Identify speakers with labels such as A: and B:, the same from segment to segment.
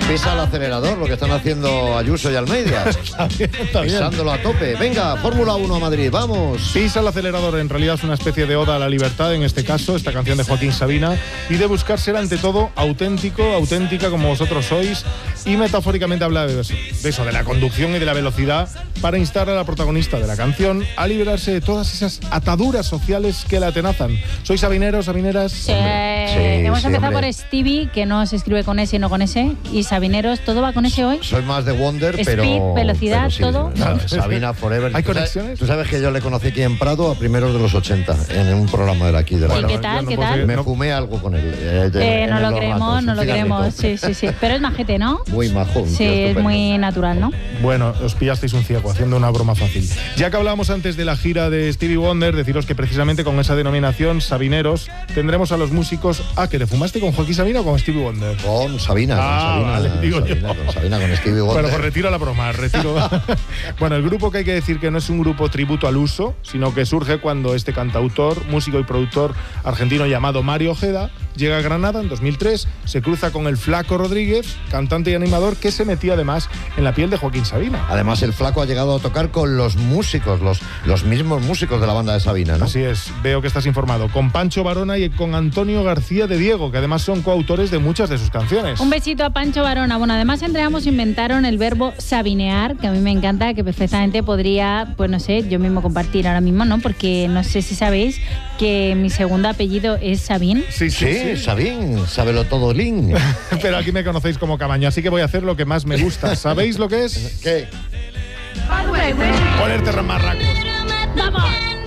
A: Pisa el acelerador, lo que están haciendo Ayuso y Almeida.
B: Está bien.
A: Pisándolo a tope. Venga, Fórmula 1 a Madrid, vamos.
B: Pisa el acelerador, en realidad es una especie de oda a la libertad, en este caso, esta canción de Joaquín Sabina, y de buscar ser ante todo auténtico, auténtica como vosotros sois, y metafóricamente habla de eso, de la conducción y de la velocidad, para instar a la protagonista de la canción a liberarse de todas esas ataduras sociales que la atenazan. ¿Sois sabineros, sabineras?
C: Sí.
A: Sí,
C: Vamos a empezar
A: hombre.
C: por Stevie, que no se escribe con S y no con S, y Sabineros, ¿todo va con S hoy?
A: Soy más de Wonder,
C: Speed,
A: pero...
C: velocidad,
A: pero sí,
C: todo.
A: Sabina Forever.
B: ¿Hay
A: ¿Tú sabes-
B: conexiones?
A: Tú sabes que yo le conocí aquí en Prado a primeros de los 80, en un programa de aquí de la
C: ¿Y
A: radio.
C: qué tal?
B: yo no
C: ¿Qué
B: puedo
C: tal?
B: seguir.
A: Me
B: No.
A: fumé algo con él. En
C: No lo
A: los
C: creemos,
A: ratos,
C: no
A: un
C: lo
A: cigarrito.
C: creemos. Sí. Pero es majete, ¿no?
A: Muy majo. un tío
C: Sí, es
A: estupendo.
C: muy natural, ¿no?
B: Bueno, os pillasteis un ciego haciendo una broma fácil. Ya que hablábamos antes de la gira de Stevie Wonder, deciros que precisamente con esa denominación, Sabineros, tendremos a los músicos... ¿Que te fumaste con Joaquín Sabina o con Stevie Wonder?
A: Con Sabina,
B: Vale, digo yo.
A: con Sabina, con Stevie Wonder.
B: Bueno, pues retiro la broma, retiro. Bueno, el grupo, que hay que decir que no es un grupo tributo al uso, sino que surge cuando este cantautor, músico y productor argentino llamado Mario Ojeda llega a Granada en 2003, se cruza con el Flaco Rodríguez, cantante y animador, que se metía además en la piel de Joaquín Sabina.
A: Además, el Flaco ha llegado a tocar con los músicos, los mismos músicos de la banda de Sabina, ¿no?
B: Así es, veo que estás informado. Con Pancho Varona y con Antonio García de Diego, que además son coautores de muchas de sus canciones.
C: Un besito a Pancho Varona. Bueno, además entre ambos inventaron el verbo sabinear, que a mí me encanta, que perfectamente podría, pues no sé, yo mismo compartir ahora mismo, ¿no? Porque no sé si sabéis que mi segundo apellido es Sabín.
B: Sí.
A: Sabín, sábelo todo, Lin.
B: Pero aquí me conocéis como Camaño, así que voy a hacer lo que más me gusta. ¿Sabéis lo que es?
A: ¿Qué?
B: Ponerte ramarracos.
C: ¡Vamos!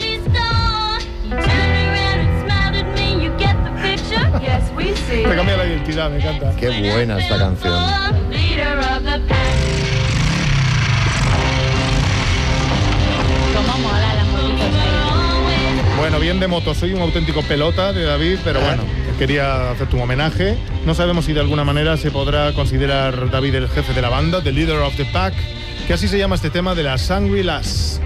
B: Me cambia la identidad, me encanta.
A: Qué buena esta canción.
C: ¿Cómo mola las motitos ahí?
B: Bueno, bien de moto, soy un auténtico pelota de David, pero bueno, quería hacerte un homenaje. No sabemos si de alguna manera se podrá considerar David el jefe de la banda, the leader of the pack, que así se llama este tema de las Shangri-Las.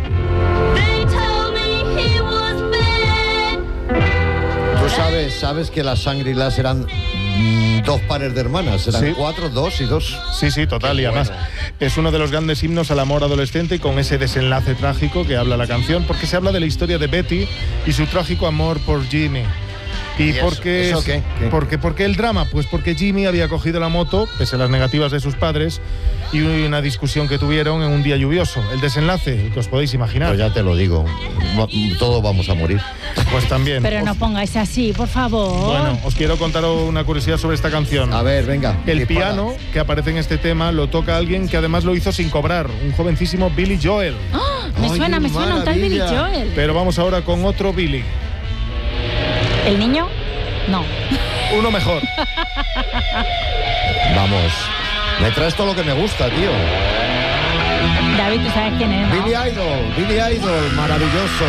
A: Tú sabes que las Shangri-Las eran dos pares de hermanas, eran
B: Sí.
A: 4, 2 y 2.
B: Sí, total,
A: Qué
B: y además
A: bueno.
B: es uno de los grandes himnos al amor adolescente, y con ese desenlace trágico que habla la canción, porque se habla de la historia de Betty y su trágico amor por Jimmy. ¿Y
A: ¿Y
B: por qué?
A: eso qué? ¿Qué?
B: ¿Por qué el drama? Pues porque Jimmy había cogido la moto, pese a las negativas de sus padres, y una discusión que tuvieron en un día lluvioso. El desenlace, el que os podéis imaginar.
A: Pues ya te lo digo, todos vamos a morir.
B: Pues también.
C: Pero no pongáis así, por favor.
B: Bueno, os quiero contar una curiosidad sobre esta canción.
A: A ver, venga.
B: El
A: dispara.
B: piano que aparece en este tema lo toca alguien que además lo hizo sin cobrar, un jovencísimo Billy Joel.
C: ¡Ah! Me
A: Ay,
C: suena
A: qué
C: un tal Billy
A: maravilla.
C: Joel.
B: Pero vamos ahora con otro Billy.
C: ¿El niño? No.
B: Uno mejor.
A: Vamos. Me traes todo lo que me gusta, tío.
C: David, tú sabes quién es, ¿no?
A: Billy Idol, maravilloso.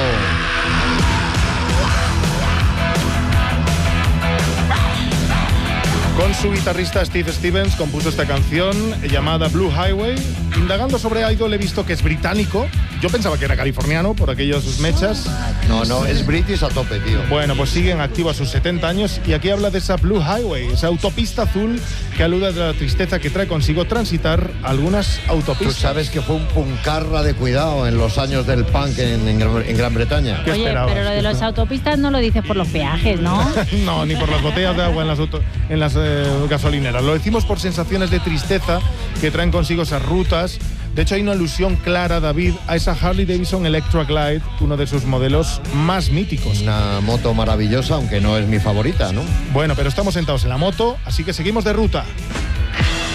B: Con su guitarrista Steve Stevens compuso esta canción llamada Blue Highway. Indagando sobre Idol he visto que es británico. Yo pensaba que era californiano por aquellos sus mechas.
A: No, es British a tope, tío.
B: Bueno, pues sigue en activo a sus 70 años y aquí habla de esa Blue Highway, esa autopista azul que alude a la tristeza que trae consigo transitar algunas
A: Tú
B: autopistas.
A: sabes que fue un puncarra de cuidado en los años del punk en Gran Bretaña.
B: ¿Qué
C: Oye,
B: esperabas?
C: pero lo de los autopistas no lo dices por los peajes, ¿no?
B: No, ni por las botellas de agua en las gasolineras. Lo decimos por sensaciones de tristeza que traen consigo esas rutas. De hecho, hay una alusión clara, David, a esa Harley Davidson Electra Glide, uno de sus modelos más míticos.
A: Una moto maravillosa, aunque no es mi favorita, ¿no?
B: Bueno, pero estamos sentados en la moto, así que seguimos de ruta.